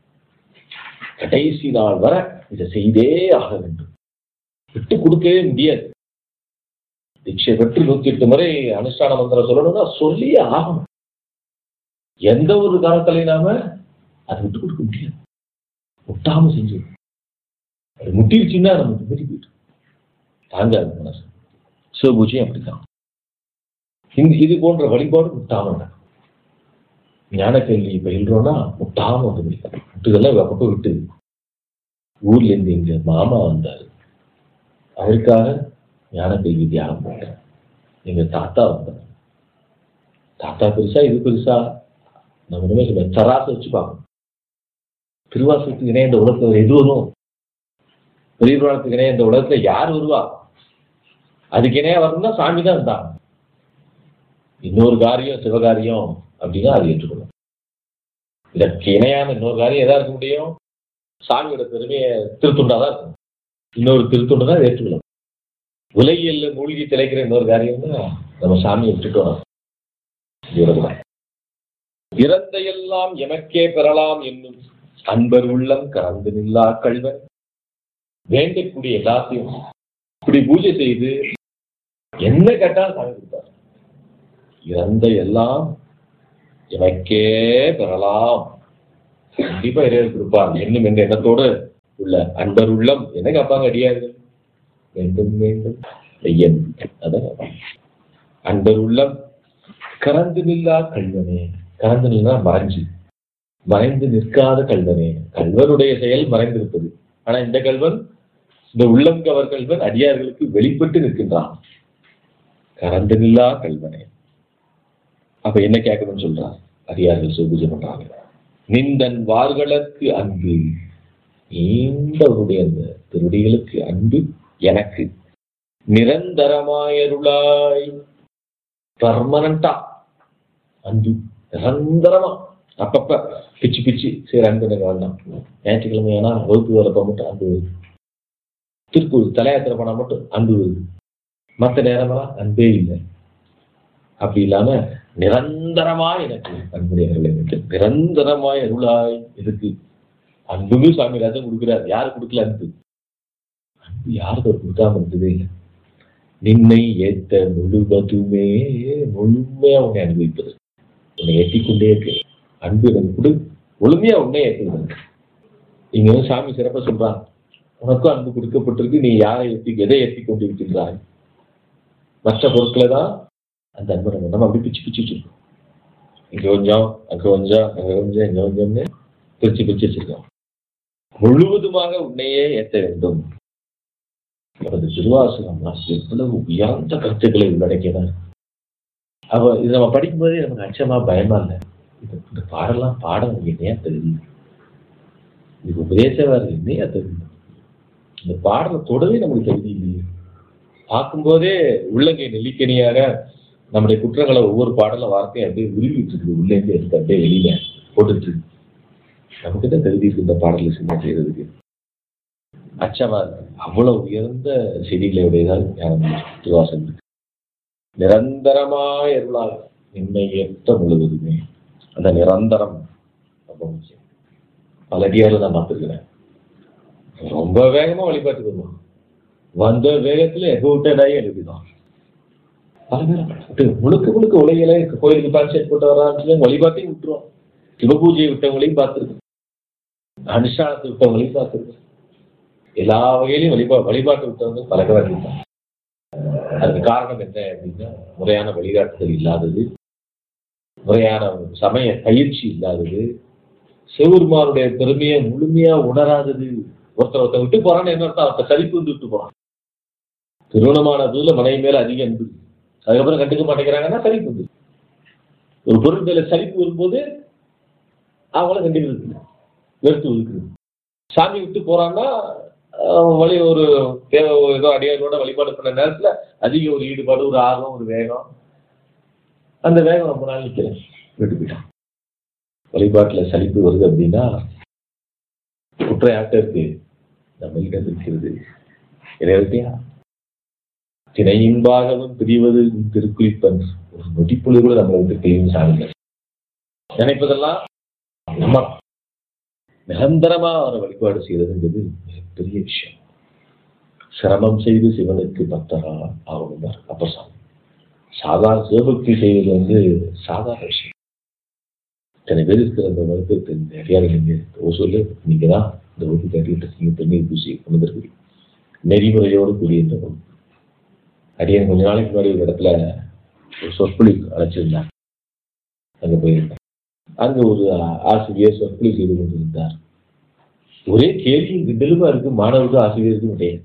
கடைசி நாள் வர இதை செய்தே ஆக வேண்டும். விட்டு கொடுக்கவே முடியாது. தீட்சை பெற்று நூத்தி எட்டு முறை அனுஷ்டான மந்திரம் சொல்லணும்னா சொல்லியே ஆகணும். எந்த ஒரு காலத்திலையும் நாம அதை விட்டு கொடுக்க முடியாது. முட்டாம செஞ்சு அது முட்டிருச்சுன்னா நமக்கு மீறி போயிட்டு தாங்காது மனசு. சிவபூஜையும் அப்படித்தான். இது போன்ற வழிபாடு முட்டாம ஞான கேள்வி பயில்றோம்னா முட்டாம வந்து முடியாது. முட்டுதெல்லாம் பக்கம் விட்டு ஊர்ல இருந்து எங்க மாமா வந்தாரு. அவருக்காக ஞான கேள்வி தியானம் பண்றேன். எங்க தாத்தா வந்தார். தாத்தா பெருசா இது பெருசா நம்ம இனிமே சொல்ல தராசை வச்சு பார்க்கணும். திருவாசகத்துக்கு இணைய இந்த உலகத்துல எது வரும்? பெரிய புராணத்துக்கு இணைய இந்த உலகத்துல யார் வருவா? அதுக்கு இணையா வரணும்னா சாமி தான் இருந்தாங்க. இன்னொரு காரியம் சிவகாரியம் அப்படின்னா அது ஏற்றுக்கணும். இதற்கு இணையான இன்னொரு காரியம் எதா இருக்க முடியும்? சாமியோட பெருமையை திருத்துண்டாதான் இருக்கும். இன்னொரு திருத்துண்டு தான் ஏற்றுக்கணும். உலகியல்ல மூழ்கி திளைக்கிற இன்னொரு காரியம்னா நம்ம சாமியை விட்டுட்டோம். இறந்த எல்லாம் எமக்கே பெறலாம் என்னும் அன்பர் உள்ளம் கறந்து நில்லா கல்வன். வேண்டக்கூடிய எல்லாத்தையும் இப்படி பூஜை செய்து என்ன கேட்டாலும் சாமி கொடுத்தார். இறந்த எல்லாம் எனக்கே பெறலாம். கண்டிப்பா இறைவன் கொடுப்பார் என்னும் என்ற எண்ணத்தோடு உள்ள அன்பர் உள்ளம் என்ன கேட்பாங்க அடியார்கள்? வேண்டும் வேண்டும் ஐயன் அதான் அன்பர் உள்ளம் கறந்து நில்லா கல்வனே. கறந்து நில்லா மறைஞ்சு மறைந்து நிற்காத கல்வனே. கல்வனுடைய செயல் மறைந்திருப்பது. ஆனா இந்த கல்வன், இந்த உள்ளம் கவர் கல்வன் அடியார்களுக்கு வெளிப்பட்டு நிற்கின்றான். கறந்து நில்லா கல்வனே. அப்ப என்ன கேட்கணும்னு சொல்றான்? அடியார்கள் சிவபூஜை பண்றாங்க. நிந்தன் வார்களுக்கு அன்பு, நீண்டவருடைய அந்த திருடிகளுக்கு அன்பு எனக்கு நிரந்தரமாயருளாய். பர்மனண்டா அன்பு, நிரந்தரமா. அப்பப்ப பிச்சு பிச்சு சரி அன்பு எனக்கு வேண்டாம். ஞாயிற்றுக்கிழமை ஏன்னா வகுப்பு வரப்ப மட்டும் அன்பு வருது. திருப்பூர் தலையாத்திரை போனா மட்டும் அன்பு வருது. மற்ற நேரமெல்லாம் அன்பே இல்லை. அப்படி இல்லாம நிரந்தரமா எனக்கு அன்புடையவர்கள் எனக்கு நிரந்தரமாய் அருளாய். எதுக்கு? அன்புமே சுவாமி ராஜன் கொடுக்கிறார். யாரு கொடுக்கல அன்பு? அன்பு யாருக்கு அவர் கொடுக்காம இருந்ததே இல்லை. நின்னை ஏத்த முழுவதுமே முழுமையா உன்னை அனுபவிப்பது. உன்னை ஏற்றிக்கொண்டே இருக்கு. அன்பு எனக்கு கொடு, முழுமையா உன்னை ஏற்றுகிறது. இங்க வந்து சாமி சிறப்பா சொல்றான், உனக்கும் அன்பு கொடுக்கப்பட்டிருக்கு. நீ யாரை ஏற்றி எதை ஏற்றி கொண்டிருக்கின்றாய்? மற்ற பொருட்களை தான் அந்த அன்பை நம்ம நம்ம அப்படி பிச்சு பிச்சு வச்சிருக்கோம். இங்க கொஞ்சம் அங்க கொஞ்சம் அங்க கொஞ்சம் இங்க கொஞ்சம்னு பிரிச்சு பிரிச்சு வச்சிருக்கோம். முழுவதுமாக உன்னையே ஏற்ற வேண்டும். அவரது திருவாசகம்லாம் எவ்வளவு உயர்ந்த கருத்துக்களை உள்ளடக்கியதான். அவ இது நம்ம படிக்கும்போதே நமக்கு அச்சமா பயமா இல்லை. இந்த பாடலாம் பாடம் என்னையா தெரியுது, இது உபதேசவாரு என்னையா தெரியுது. இந்த பாடலை தொடவே நமக்கு தகுதி இல்லையே. பார்க்கும்போதே உள்ளங்கை நெல்லிக்கனியாக நம்முடைய குற்றங்களை ஒவ்வொரு பாடல வார்த்தையும் அப்படியே உருவிட்டு இருக்குது. உள்ளேருந்து எடுத்து அப்படியே வெளியில போட்டுட்டு இருக்கு. நமக்கு தான் தகுதி இருக்கு இந்த பாடலை சின்ன செய்யறதுக்கு. அச்சமா இருக்கு. அவ்வளவு உயர்ந்த செடிகளுடையதான் திருவாசகம் இருக்கு. நிரந்தரமாய் அருளால் என்னை ஏற்ற முழுவதுமே. அந்த நிரந்தரம் ரொம்ப முக்கியம். பல அடியாரில் நான் பார்த்துருக்கிறேன். ரொம்ப வேகமா வழிபாட்டுக்கு வருவான். வந்த வேகத்துல எகவுட்டடாகி எழுதிதான். பல பேர் முழுக்க முழுக்க உலகில கோயிலுக்கு கான்செப்ட் போட்டு வரான்னு வழிபாட்டையும் விட்டுருவோம். சிவபூஜையை விட்டவங்களையும் பார்த்துருக்கோம், அனுஷ்டானத்தை விட்டவங்களையும் பார்த்துருக்கோம். எல்லா வகையிலையும் வழிபா வழிபாட்டு விட்டவங்க பல பேர் இருக்காங்க. அதுக்கு காரணம் என்ன அப்படின்னா, முறையான வழிகாட்டுதல் இல்லாதது, முறையான சமய பயிற்சி இல்லாதது, சிவபெருமானுடைய பெருமையை முழுமையா உணராதது. ஒருத்தர் ஒருத்தர் விட்டு போறான்னு என்ன அர்த்தம்? ஒருத்தர் சலிப்பு வந்து விட்டு போறான். திருமணமான புதுல மனைவி மேல அதிக அன்பு, அதுக்கப்புறம் கண்டுக்க மாட்டேங்கிறாங்கன்னா சலிப்பு வந்து. ஒரு பொருள் மேல சலிப்பு வரும்போது அவங்கள கண்டுக்கிறது, வெறுத்து ஒதுக்குது. சாமி விட்டு போறான்னா வழி ஒரு தேவை ஏதோ அடியாரோட வழிபாடு பண்ண நேரத்துல அதிக ஒரு ஈடுபாடு, ஒரு ஆர்வம், ஒரு வேகம். அந்த வேகம் ரொம்ப நாள் நிற்கிறேன், விட்டு போயிட்டான். வழிபாட்டுல சலிப்பு வருது அப்படின்னா குற்ற யார்கிட்ட இருக்கு? நம்ம இடம் இருக்கிறது. இறைவத்தையா திணையின்பாகவும் பிரிவது திருக்குறிப்பன். ஒரு நொடிப்புழு கூட நம்மளை விட்டு பிரியும் சாமிங்க நினைப்பதெல்லாம் நம்ம நிரந்தரமா அவரை வழிபாடு செய்யறதுங்கிறது மிகப்பெரிய விஷயம். சிரமம் செய்து சிவனுக்கு பக்தரா ஆகணும். அப்ப சாமி சாதாரண சிவபக்தி செய்வது வந்து சாதாரண விஷயம். இத்தனை பேர் இருக்கிற அந்த வகுப்பு நிறையா நீங்க சொல்லு, நீங்க தான் இந்த வகுப்பு கட்டிட்டு நீங்க தண்ணீர் பூசி கொண்டு இருக்கு நெறிமுறையோடு கூடிய இந்த வகுப்பு. அடியே கொஞ்ச நாளைக்கு முன்னாடி ஒரு இடத்துல ஒரு சொற்பொழிவு அழைச்சிருந்தார். அங்க போயிருந்தேன். அங்க ஒரு ஆசிரியர் சொற்பொழிவு செய்து கொண்டிருந்தார். ஒரே கேள்வியும் கிண்டலுமா இருக்கு, மாணவருக்கும் ஆசிரியருக்கும் கிடையாது.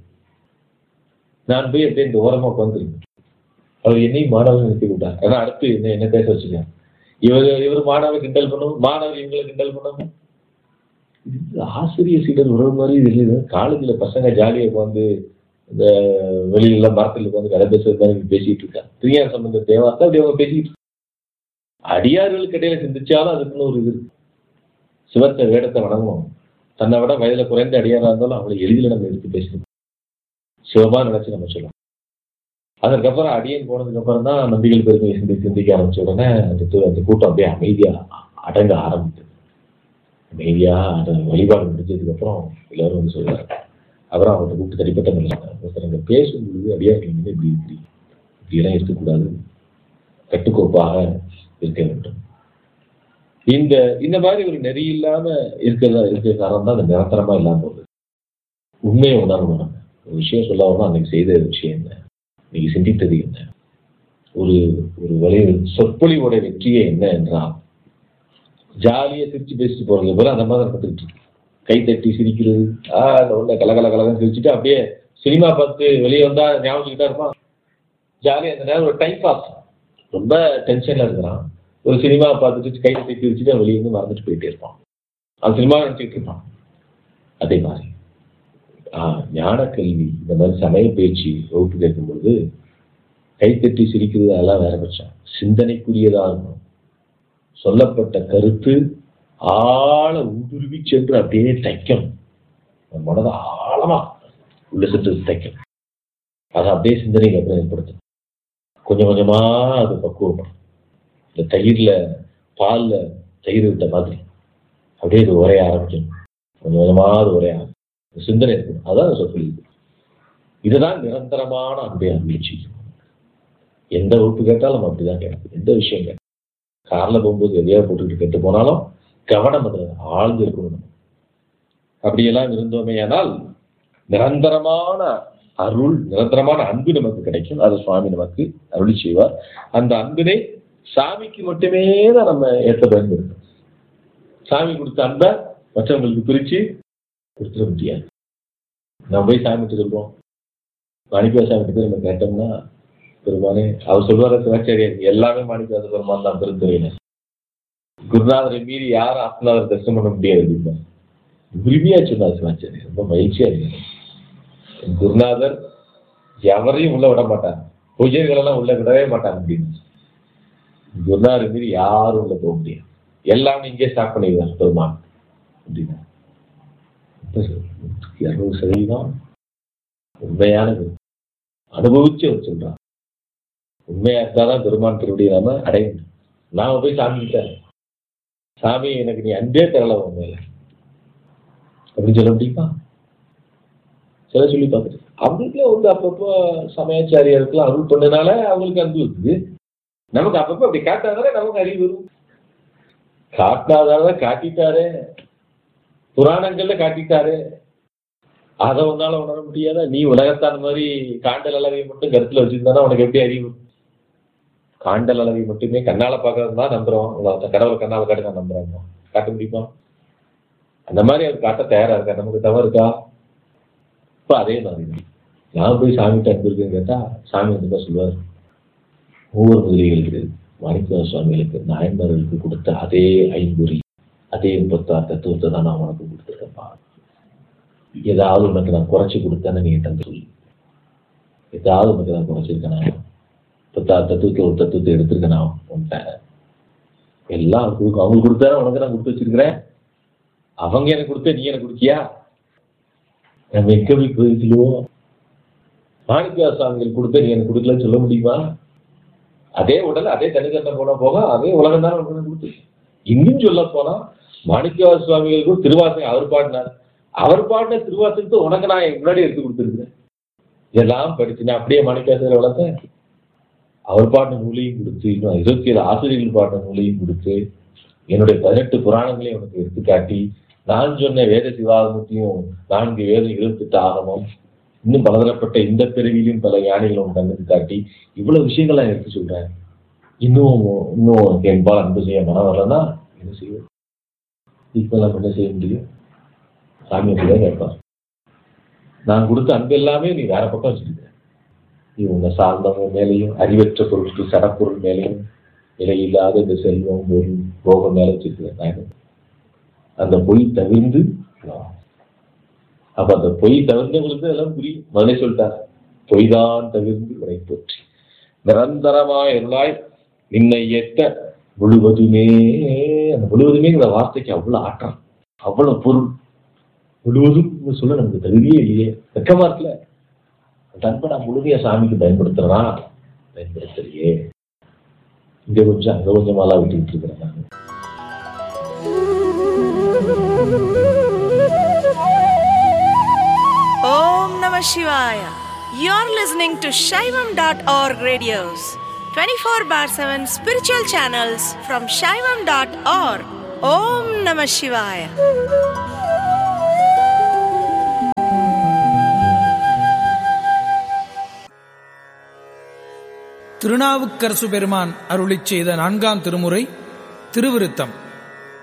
நான் போய் அப்படியே இந்த ஓரமா உட்காந்துருக்கேன். அவர் என்னையும் மாணவர்கள் நிறுத்தி விட்டார். ஏன்னா அடுத்து என்ன என்ன பேச வச்சுக்கேன். இவர் இவர் மாணவர் கிண்டல் பண்ணணும், மாணவர் இவங்களை கிண்டல் பண்ணணும். இது ஆசிரியர் சீடர் உறவு மாதிரி இல்லை. காலேஜில் பசங்க ஜாலியாக உட்காந்து இந்த வெளியில மரத்தில் உட்காந்து கதை பேசுறது மாதிரி பேசிட்டு இருக்காங்க. திருஞான சம்பந்த தேவார்த்தை அப்படி அவங்க பேசிட்டு இருக்காங்க. அடியார்களுக்கு இடையில சிந்திச்சாலும் அதுக்குன்னு ஒரு இது இருக்கு. சிவத்தை வேடத்தை வணங்கணும். தன்னை விட வயதுல குறைந்த அடியாரா இருந்தாலும் அவங்களை எளிதில் நம்ம எடுத்து பேசணும், சிவமா நினைச்சு நம்ம சொல்லலாம். அதுக்கப்புறம் அடியன் போனதுக்கு அப்புறம் தான் நம்பிகள் பெருமையை சிந்தி சிந்திக்க ஆரம்பிச்ச உடனே அந்த அந்த கூட்டம் அப்படியே அமைதியா அடங்க ஆரம்பித்தது. அமைதியா அந்த வழிபாடு முடிஞ்சதுக்கு அப்புறம் எல்லாரும் வந்து சொல்றாங்க. அப்புறம் அவர்கிட்ட கூப்பிட்டு தனிப்பட்ட ஒருத்தர் அங்கே பேசும்பொழுது அடியார்கள் வந்து இப்படி இருக்கிறீங்க, இப்படி எல்லாம் இருக்கக்கூடாது, கட்டுக்கோப்பாக இருக்க வேண்டும். இந்த இந்த மாதிரி ஒரு நெறி இல்லாம இருக்கிறதா இருக்கிற காரணம் தான் அந்த நிரந்தரமா இல்லாம போகுது. உண்மையை உணரணும். நம்ம ஒரு விஷயம் சொல்ல வரணும், அன்னைக்கு செய்த விஷயம் என்ன, இன்னைக்கு சிந்தித்தது என்ன, ஒரு ஒரு வழி சொற்பொழிவோட வெற்றியே என்ன என்றால் ஜாலியா சிரிச்சு பேசிட்டு போறது போல அந்த மாதிரி நடந்துட்டு இருக்கு. கை தட்டி சிரிக்கிறது, ஆஹ் அந்த உள்ள கலகல கலகன்னு சிரிச்சுட்டு அப்படியே சினிமா பார்த்து வெளியே வந்தா ஞாபகத்துக்கிட்டா இருப்பான். ஜாலியா அந்த நேரம் ஒரு டைம் பாஸ். ரொம்ப டென்ஷன்ல இருக்கிறான், ஒரு சினிமா பார்த்துட்டு கை தட்டி சிரிச்சுட்டு வெளியே வந்து மறந்துட்டு போயிட்டே இருப்பான். அந்த சினிமா நினைச்சுட்டு இருப்பான். அதே மாதிரி ஆஹ் ஞான கல்வி இந்த மாதிரி சமய பேச்சு வகுப்பு கேட்கும்போது கைத்தட்டி சிரிக்கிறது அதெல்லாம் வேற பட்சம். சிந்தனைக்குரியதாக இருக்கணும். சொல்லப்பட்ட கருத்து ஆழ ஊடுருவி சென்று அப்படியே தைக்கணும். மனதை ஆழமா உள்ள சென்று தைக்கணும். அதை அப்படியே சிந்தனைக்கு அப்புறம் ஏற்படுத்தணும். கொஞ்சம் கொஞ்சமா அது பக்குவப்படும். இந்த தயிர்ல பால்ல தயிர் விட்ட மாதிரி அப்படியே இது உரைய ஆரம்பிக்கணும். கொஞ்சம் கொஞ்சமா அது உரைய சிந்தனை இருக்கணும். அதான் சொற்கள். இதுதான் நிரந்தரமான அன்பை அனுபவிச்சு. எந்த வகுப்பு கேட்டாலும் நம்ம அப்படிதான் கேட்கும். எந்த விஷயம் கேட்கும். காரில் போகும்போது எதையா போட்டுக்கிட்டு கேட்டு போனாலும் கவனம் அது ஆழ்ந்து இருக்கணும். அப்படியெல்லாம் இருந்தோமே ஆனால் நிரந்தரமான அருள், நிரந்தரமான அன்பு நமக்கு கிடைக்கும். அது சுவாமி நமக்கு அருளி செய்வார். அந்த அன்பினை சாமிக்கு மட்டுமே தான் நம்ம ஏற்ற பயன்படுத்தணும். சாமி கொடுத்த அன்பை மற்றவங்களுக்கு பிரிச்சு கொடுத்துட முடியாது. நம்ம போய் சாமிட்டு சொல்றோம், மாணிக்க சாமிட்டு போய் நம்ம கேட்டோம்னா பெருமானே அவர் சொல்வார சிவாச்சாரியர் எல்லாமே மாணிக்கவாச பெருமான் தான் பெருந்துறையினர். குருநாதரை மீறி யாரும் ஆத்மநாதரை தரிசனம் பண்ண முடியாது அப்படின்னா உரிமையா சொன்னார் சிவாச்சாரியர். ரொம்ப மகிழ்ச்சியா இருக்கு. குருநாதர் எவரையும் உள்ள விட மாட்டாங்க, பூஜைகள் எல்லாம் உள்ள விடவே மாட்டாங்க அப்படின்னு. குருநாதரை மீறி யாரும் உள்ள போக முடியாது, எல்லாமே இங்கே ஸ்டார்ட் பண்ணிடுவார் பெருமான் அப்படின்னா. இருநூறு சதவீதம் உண்மையானது அனுபவிச்சு அவர் சொல்றான். உண்மையா இருந்தாதான் பெருமான் திருவடியை நாம அடைய முடியும். நாம போய் சாமி கிட்டாரு, சாமி எனக்கு நீ அன்பே தரல உண்மையில அப்படின்னு சொல்ல முடியுமா? சில சொல்லி பார்த்துட்டு அவங்களுக்குலாம் வந்து அப்பப்போ சமயாச்சாரியருக்குலாம் அருள் பண்ணனால அவங்களுக்கு அன்பு இருக்குது. நமக்கு அப்பப்போ அப்படி காட்டாதானே நமக்கு அறிவு வரும். காட்டினாதான காட்டிட்டாரு, புராணங்கள்ல காட்டிட்டாரு, அதை உன்னால உணர முடியாத. நீ உலகத்தான் மாதிரி காண்டல் அளவை மட்டும் கருத்துல வச்சிருந்தானா உனக்கு எப்படி அறிவு? காண்டல் அளவை மட்டுமே கண்ணால பாக்குறது தான் நம்புறோம். கடவுளை கண்ணால காட்டி தான் நம்புறாங்க. காட்ட முடியுமா? அந்த மாதிரி அவர் காட்ட தயாரா இருக்கா? நமக்கு தவறு இருக்கா? இப்ப அதே மாதிரி நான் போய் சாமிகிட்ட அன்பு இருக்குன்னு கேட்டா சாமி வந்து சொல்லுவார், ஒவ்வொரு முதலிகளுக்கு மாணிக்கவாச சுவாமிகளுக்கு நாயன்மார்களுக்கு கொடுத்த அதே ஐம்பொறி, அதே முப்பத்தாறு தத்துவத்தை தான் நான் உனக்கு கொடுத்துருக்கேன்ப்பா. ஏதாவது உனக்கு நான் குறைச்சி கொடுத்தேன்னு நீ என்கிட்ட சொல்லி, ஏதாவது உனக்கு நான் குறைச்சிருக்கேனா? முப்பத்தாறு தத்துவத்தில் ஒரு தத்துவத்தை எடுத்திருக்கேன் நான் உன்ட்டேன். எல்லாம் கொடுக்கும். அவங்களுக்கு கொடுத்தாரு, உனக்கு நான் கொடுத்து வச்சிருக்கிறேன். அவங்க எனக்கு கொடுத்த நீ எனக்கு கொடுக்கியா? நம்ம எங்க போய் போயிருக்கோம்? மாணிக்கவாச சுவாமிகள் கொடுத்த நீ எனக்கு கொடுக்கலன்னு சொல்ல முடியுமா? அதே உடல் அதே தனித்தன்மை போனா போக அதே உலகம் தானே உனக்கு கொடுத்து. இன்னும் சொல்ல போனா மாணிக்கவாச சுவாமிகளுக்கும் திருவாசகம் அவர் பாடினார். அவர் பாடின திருவாசகத்தை உனக்கு நான் முன்னாடி எடுத்து கொடுத்துருக்கிறேன். இதெல்லாம் படிச்சு நான் அப்படியே மாணிக்கவாசகரை வளர்த்தேன். அவர் பாடின நூலையும் கொடுத்து, இன்னும் இருபத்தி ஏழு ஆசிரியர்கள் பாடின நூலையும் கொடுத்து, என்னுடைய பதினெட்டு புராணங்களையும் உனக்கு எடுத்து காட்டி, நான் சொன்ன வேத சிவாகமத்தையும் நான்கு வேதம் இருபத்தி எட்டு ஆகமும் இன்னும் பலதரப்பட்ட இந்த பிறவியிலும் பல யானைகளும் கண்ணுக்கு காட்டி இவ்வளவு விஷயங்கள் நான் எடுத்து சொல்றேன். இன்னும் இன்னும் என்பால் அன்பு செய்ய மனம் வரலன்னா என்ன செய்வோம்? இப்ப நம்ம என்ன செய்ய முடியும்? சாமி அப்படிதான் கேட்பார். நான் கொடுத்த அன்பு எல்லாமே நீ வேற பக்கம் வச்சிருக்க. நீ உன்னை சார்ந்தவங்க மேலேயும், அறிவற்ற பொருட்கள் சடப்பொருள் மேலேயும், நிலையில்லாத இந்த செல்வம் பொருள் போகம் மேல வச்சிருக்கிறேன். அந்த பொய் தவிர்ந்து, அப்ப அந்த பொய் தவிர்ந்தவங்களுக்கு எல்லாம் புரியும். முதலே சொல்லிட்டார், பொய்தான் தவிர்ந்து உரை போற்றி நிரந்தரமாய் அருளாய் நின்னை ஏற்ற முழுவதுமே. அந்த முழுவதுமேங்கிற வார்த்தைக்கு அவ்வளவு ஆற்றம், அவ்வளவு பொருள். முழுவதும் சொல்ல நமக்கு தகுதியே இல்லையே, வெக்கமா இருக்குல்ல. அந்த அன்பை நான் முழுமையா சாமிக்கு பயன்படுத்துறேனா? பயன்படுத்தலையே. இங்க கொஞ்சம் அங்க கொஞ்சமாலாம் விட்டுக்கிட்டு இருக்கிறேன் நான்.
Om Namah Shivaya. You're listening to Shaivam dot org radios, twenty-four bar seven spiritual channels from shaivam dot org. Om Namah Shivaya.
Thirunavukkarasu பெருமான் அருளிச் செய்த நான்காம் திருமுறை திருவிருத்தம்.